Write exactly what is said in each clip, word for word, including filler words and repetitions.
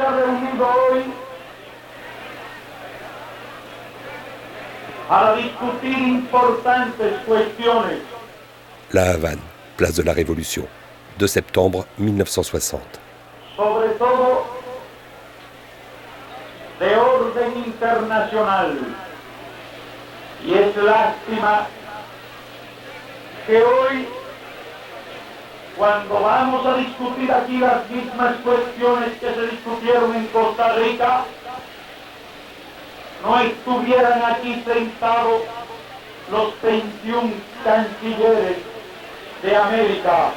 ha reunido hoy para discutir importantes cuestiones. La Havane, place de la Révolution, deux septembre mille neuf cent soixante. Sobre todo de orden internacional. Y es lástima que hoy, cuando vamos a discutir aquí las mismas cuestiones que se discutieron en Costa Rica, no estuvieran aquí sentados los veintiún cancilleres de América.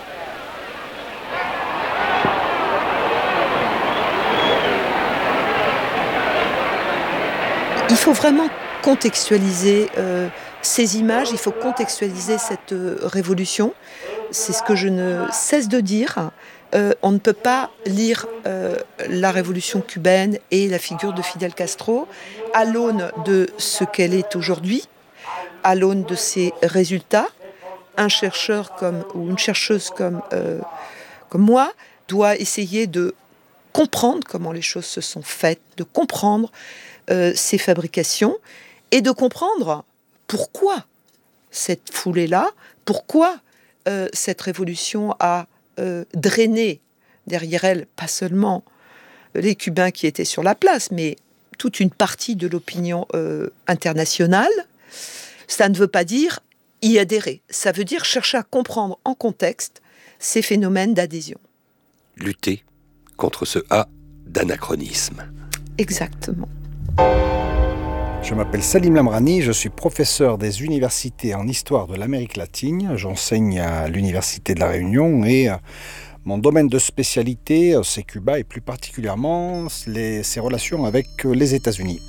Il faut vraiment contextualiser euh, ces images, il faut contextualiser cette euh, révolution. C'est ce que je ne cesse de dire. Euh, on ne peut pas lire euh, la révolution cubaine et la figure de Fidel Castro à l'aune de ce qu'elle est aujourd'hui, à l'aune de ses résultats. Un chercheur comme, ou une chercheuse comme, euh, comme moi doit essayer de comprendre comment les choses se sont faites, de comprendre euh, ces fabrications et de comprendre pourquoi cette foulée-là, pourquoi euh, cette révolution a euh, drainé derrière elle, pas seulement les Cubains qui étaient sur la place, mais toute une partie de l'opinion euh, internationale. Ça ne veut pas dire y adhérer, ça veut dire chercher à comprendre en contexte ces phénomènes d'adhésion. Lutter contre ce A d'anachronisme. Exactement. Je m'appelle Salim Lamrani, je suis professeur des universités en histoire de l'Amérique latine. J'enseigne à l'Université de La Réunion et mon domaine de spécialité, c'est Cuba et plus particulièrement les, ses relations avec les États-Unis.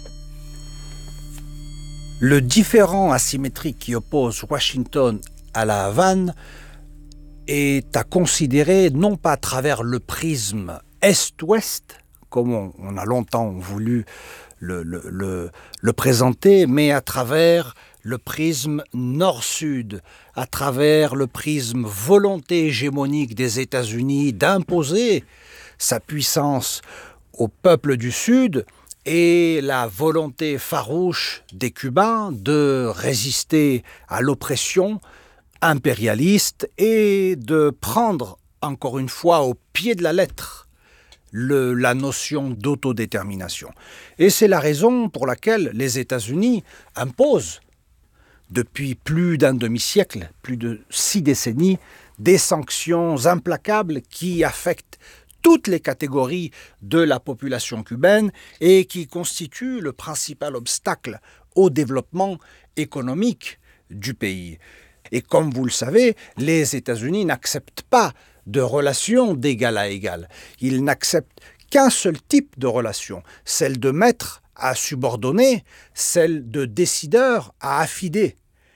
Le différend asymétrique qui oppose Washington à la Havane est à considérer non pas à travers le prisme Est-Ouest, comme on, on a longtemps voulu le, le, le, le présenter, mais à travers le prisme Nord-Sud, à travers le prisme volonté hégémonique des États-Unis d'imposer sa puissance au peuple du Sud et la volonté farouche des Cubains de résister à l'oppression impérialiste et de prendre, encore une fois, au pied de la lettre, Le, la notion d'autodétermination. Et c'est la raison pour laquelle les États-Unis imposent, depuis plus d'un demi-siècle, plus de six décennies, des sanctions implacables qui affectent toutes les catégories de la population cubaine et qui constituent le principal obstacle au développement économique du pays. Et comme vous le savez, les États-Unis n'acceptent pas de relations d'égal à égal. Ils n'acceptent qu'un seul type de relation, celle de maître à subordonné, celle de décideur à affidé.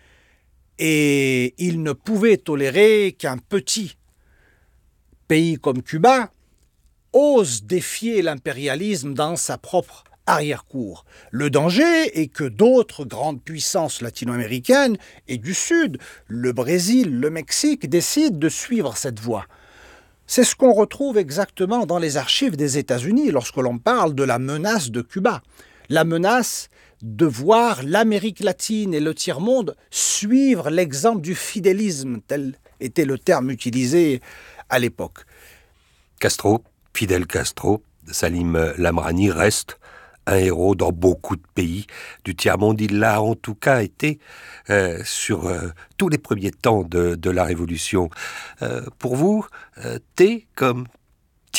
Et ils ne pouvaient tolérer qu'un petit pays comme Cuba ose défier l'impérialisme dans sa propre arrière-cour. Le danger est que d'autres grandes puissances latino-américaines et du Sud, le Brésil, le Mexique, décident de suivre cette voie. C'est ce qu'on retrouve exactement dans les archives des États-Unis lorsque l'on parle de la menace de Cuba. La menace de voir l'Amérique latine et le tiers-monde suivre l'exemple du fidélisme, tel était le terme utilisé à l'époque. Castro, Fidel Castro, Salim Lamrani reste un héros dans beaucoup de pays du tiers-monde. Il l'a en tout cas été euh, sur euh, tous les premiers temps de, de la Révolution. Euh, pour vous, euh, T comme tiers-mondiste ?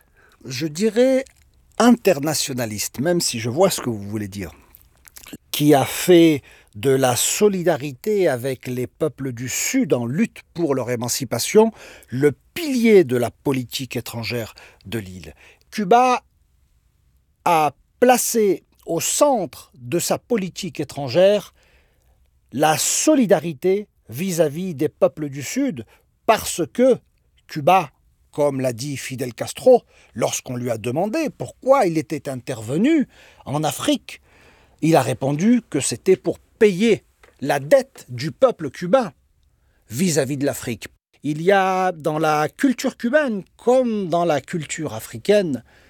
Je dirais internationaliste, même si je vois ce que vous voulez dire. Qui a fait de la solidarité avec les peuples du Sud en lutte pour leur émancipation le pilier de la politique étrangère de l'île. Cuba a placé au centre de sa politique étrangère la solidarité vis-à-vis des peuples du Sud parce que Cuba, comme l'a dit Fidel Castro, lorsqu'on lui a demandé pourquoi il était intervenu en Afrique, il a répondu que c'était pour payer la dette du peuple cubain vis-à-vis de l'Afrique. Il y a dans la culture cubaine, comme dans la culture africaine,